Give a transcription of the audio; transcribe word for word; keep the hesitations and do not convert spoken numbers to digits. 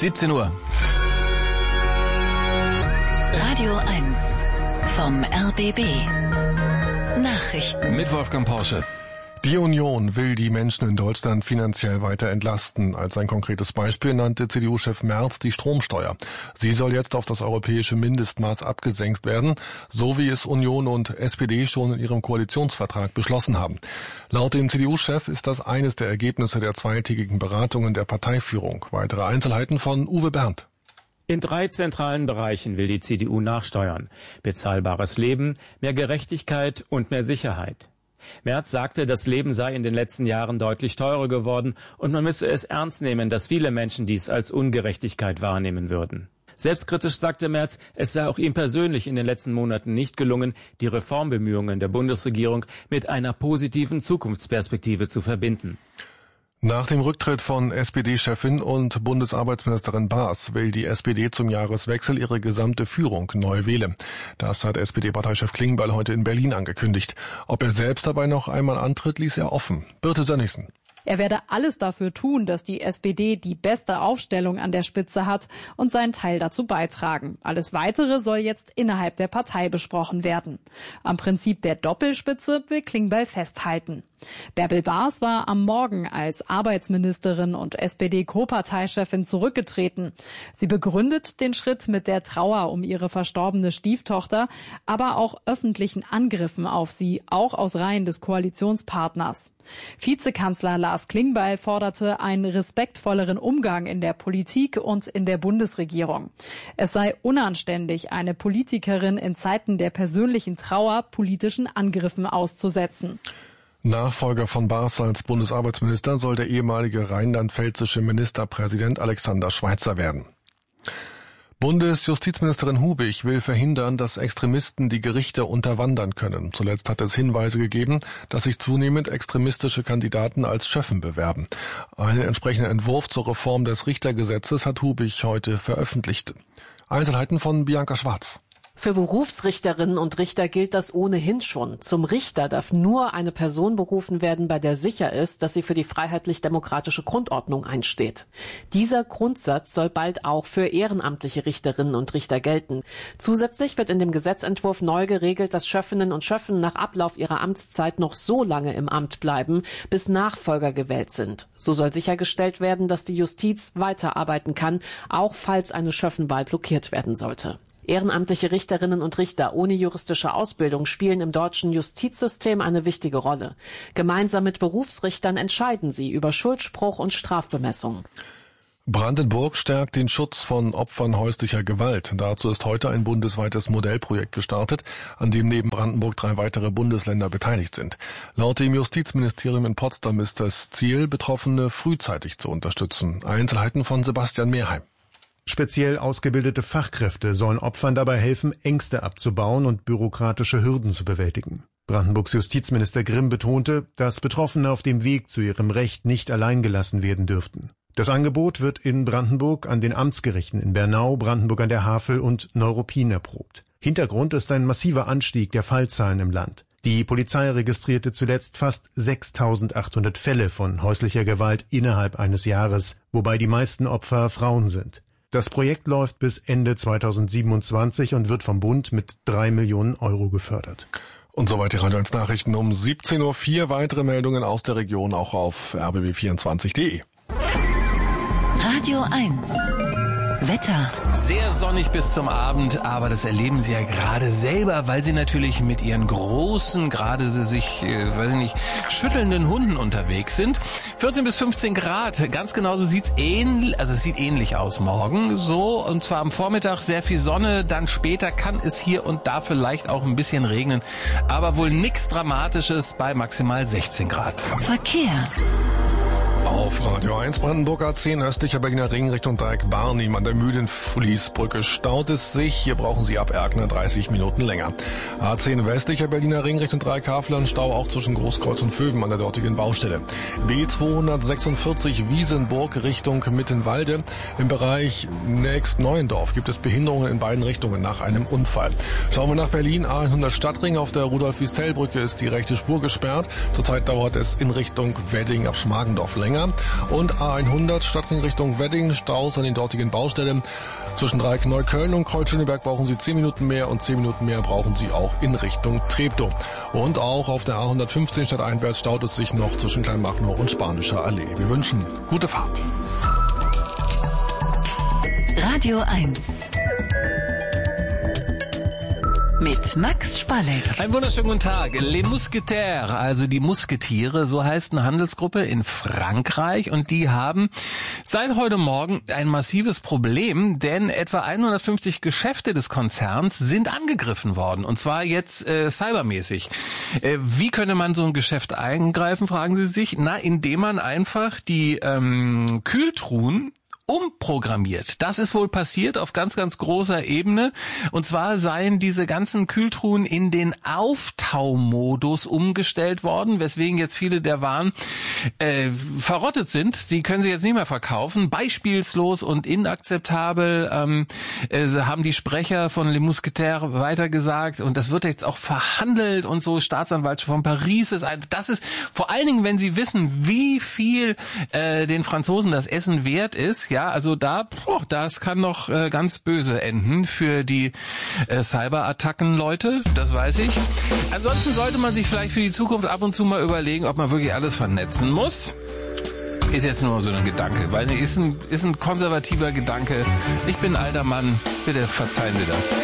siebzehn Uhr. Radio eins vom R B B. Nachrichten. Mit Wolfgang Porsche. Die Union will die Menschen in Deutschland finanziell weiter entlasten. Als ein konkretes Beispiel nannte C D U-Chef Merz die Stromsteuer. Sie soll jetzt auf das europäische Mindestmaß abgesenkt werden, so wie es Union und S P D schon in ihrem Koalitionsvertrag beschlossen haben. Laut dem C D U-Chef ist das eines der Ergebnisse der zweitägigen Beratungen der Parteiführung. Weitere Einzelheiten von Uwe Berndt. In drei zentralen Bereichen will die C D U nachsteuern. Bezahlbares Leben, mehr Gerechtigkeit und mehr Sicherheit. Merz sagte, das Leben sei in den letzten Jahren deutlich teurer geworden und man müsse es ernst nehmen, dass viele Menschen dies als Ungerechtigkeit wahrnehmen würden. Selbstkritisch sagte Merz, es sei auch ihm persönlich in den letzten Monaten nicht gelungen, die Reformbemühungen der Bundesregierung mit einer positiven Zukunftsperspektive zu verbinden. Nach dem Rücktritt von S P D-Chefin und Bundesarbeitsministerin Baas will die S P D zum Jahreswechsel ihre gesamte Führung neu wählen. Das hat S P D-Parteichef Klingbeil heute in Berlin angekündigt. Ob er selbst dabei noch einmal antritt, ließ er offen. Birte Sönnigsen. Er werde alles dafür tun, dass die S P D die beste Aufstellung an der Spitze hat und seinen Teil dazu beitragen. Alles Weitere soll jetzt innerhalb der Partei besprochen werden. Am Prinzip der Doppelspitze will Klingbeil festhalten. Bärbel Baas war am Morgen als Arbeitsministerin und S P D-Co-Parteichefin zurückgetreten. Sie begründet den Schritt mit der Trauer um ihre verstorbene Stieftochter, aber auch öffentlichen Angriffen auf sie, auch aus Reihen des Koalitionspartners. Vizekanzler Lars Klingbeil forderte einen respektvolleren Umgang in der Politik und in der Bundesregierung. Es sei unanständig, eine Politikerin in Zeiten der persönlichen Trauer politischen Angriffen auszusetzen. Nachfolger von Baas als Bundesarbeitsminister soll der ehemalige rheinland-pfälzische Ministerpräsident Alexander Schweitzer werden. Bundesjustizministerin Hubig will verhindern, dass Extremisten die Gerichte unterwandern können. Zuletzt hat es Hinweise gegeben, dass sich zunehmend extremistische Kandidaten als Schöffen bewerben. Einen entsprechenden Entwurf zur Reform des Richtergesetzes hat Hubig heute veröffentlicht. Einzelheiten von Bianca Schwarz. Für Berufsrichterinnen und Richter gilt das ohnehin schon. Zum Richter darf nur eine Person berufen werden, bei der sicher ist, dass sie für die freiheitlich-demokratische Grundordnung einsteht. Dieser Grundsatz soll bald auch für ehrenamtliche Richterinnen und Richter gelten. Zusätzlich wird in dem Gesetzentwurf neu geregelt, dass Schöffinnen und Schöffen nach Ablauf ihrer Amtszeit noch so lange im Amt bleiben, bis Nachfolger gewählt sind. So soll sichergestellt werden, dass die Justiz weiterarbeiten kann, auch falls eine Schöffenwahl blockiert werden sollte. Ehrenamtliche Richterinnen und Richter ohne juristische Ausbildung spielen im deutschen Justizsystem eine wichtige Rolle. Gemeinsam mit Berufsrichtern entscheiden sie über Schuldspruch und Strafbemessung. Brandenburg stärkt den Schutz von Opfern häuslicher Gewalt. Dazu ist heute ein bundesweites Modellprojekt gestartet, an dem neben Brandenburg drei weitere Bundesländer beteiligt sind. Laut dem Justizministerium in Potsdam ist das Ziel, Betroffene frühzeitig zu unterstützen. Einzelheiten von Sebastian Mehrheim. Speziell ausgebildete Fachkräfte sollen Opfern dabei helfen, Ängste abzubauen und bürokratische Hürden zu bewältigen. Brandenburgs Justizminister Grimm betonte, dass Betroffene auf dem Weg zu ihrem Recht nicht allein gelassen werden dürften. Das Angebot wird in Brandenburg an den Amtsgerichten in Bernau, Brandenburg an der Havel und Neuruppin erprobt. Hintergrund ist ein massiver Anstieg der Fallzahlen im Land. Die Polizei registrierte zuletzt fast sechstausendachthundert Fälle von häuslicher Gewalt innerhalb eines Jahres, wobei die meisten Opfer Frauen sind. Das Projekt läuft bis Ende zweitausendsiebenundzwanzig und wird vom Bund mit drei Millionen Euro gefördert. Und soweit die Radio eins Nachrichten um siebzehn Uhr vier. Weitere Meldungen aus der Region auch auf r b b vierundzwanzig punkt de. Radio eins. Wetter. Sehr sonnig bis zum Abend, aber das erleben Sie ja gerade selber, weil Sie natürlich mit Ihren großen, gerade sich, äh, weiß ich nicht, schüttelnden Hunden unterwegs sind. vierzehn bis fünfzehn Grad, ganz genauso sieht's ähnlich, also es sieht ähnlich aus morgen, so, und zwar am Vormittag sehr viel Sonne, dann später kann es hier und da vielleicht auch ein bisschen regnen, aber wohl nichts Dramatisches bei maximal sechzehn Grad. Verkehr. Auf Radio eins Brandenburg A zehn östlicher Berliner Ring Richtung Dreieck Barnim an der Mühlenfließbrücke staut es sich. Hier brauchen Sie ab Erkner dreißig Minuten länger. A zehn westlicher Berliner Ring Richtung Dreieck Havelland Stau auch zwischen Großkreuz und Vöben an der dortigen Baustelle. B zweihundertsechsundvierzig Wiesenburg Richtung Mittenwalde. Im Bereich nächst Neuendorf gibt es Behinderungen in beiden Richtungen nach einem Unfall. Schauen wir nach Berlin. A hundert Stadtring auf der Rudolf-Wiestel-Brücke ist die rechte Spur gesperrt. Zurzeit dauert es in Richtung Wedding ab Schmargendorf länger. länger. Und A hundert Stadtring Richtung Wedding, Staus an den dortigen Baustellen. Zwischen Dreieck Neukölln und Kreuz-Schöneberg brauchen Sie zehn Minuten mehr und zehn Minuten mehr brauchen Sie auch in Richtung Treptow. Und auch auf der A hundertfünfzehn stadteinwärts staut es sich noch zwischen Kleinmachnow und Spanischer Allee. Wir wünschen gute Fahrt. Radio eins. Mit Max Spalleck. Einen wunderschönen guten Tag. Les Mousquetaires, also die Musketiere, so heißt eine Handelsgruppe in Frankreich. Und die haben seit heute Morgen ein massives Problem, denn etwa hundertfünfzig Geschäfte des Konzerns sind angegriffen worden. Und zwar jetzt äh, cybermäßig. Äh, wie könnte man so ein Geschäft eingreifen, fragen Sie sich? Na, indem man einfach die ähm, Kühltruhen umprogrammiert. Das ist wohl passiert auf ganz, ganz großer Ebene. Und zwar seien diese ganzen Kühltruhen in den Auftaumodus umgestellt worden, weswegen jetzt viele der Waren äh, verrottet sind. Die können sie jetzt nicht mehr verkaufen. Beispielslos und inakzeptabel ähm, äh, haben die Sprecher von Les Mousquetaires weitergesagt. Und das wird jetzt auch verhandelt und so. Staatsanwaltschaft von Paris ist ein, das ist vor allen Dingen, wenn sie wissen, wie viel äh, den Franzosen das Essen wert ist. Ja, also da, boah, das kann noch äh, ganz böse enden für die äh, Cyberattacken-Leute, das weiß ich. Ansonsten sollte man sich vielleicht für die Zukunft ab und zu mal überlegen, ob man wirklich alles vernetzen muss. Ist jetzt nur so ein Gedanke, weil ist ein, ist ein konservativer Gedanke. Ich bin ein alter Mann, bitte verzeihen Sie das.